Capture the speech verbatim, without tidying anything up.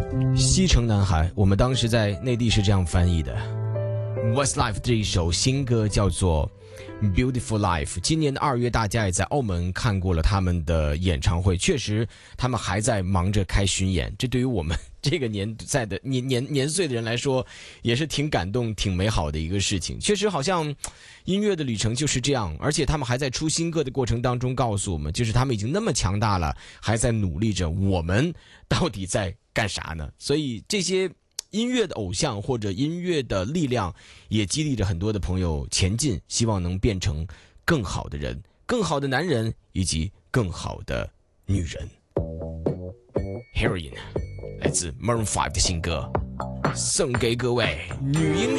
西城男孩，我们当时在内地是这样翻译的。Westlife 这一首新歌叫做 Beautiful Life， 今年的二月大家也在澳门看过了他们的演唱会，确实他们还在忙着开巡演，这对于我们这个年在的年年年岁的人来说也是挺感动挺美好的一个事情。确实好像音乐的旅程就是这样，而且他们还在出新歌的过程当中告诉我们，就是他们已经那么强大了，还在努力着，我们到底在干啥呢？所以这些音乐的偶像或者音乐的力量也激励着很多的朋友前进，希望能变成更好的人，更好的男人以及更好的女人。 Heroin 来自 Maroon 五的新歌，送给各位女英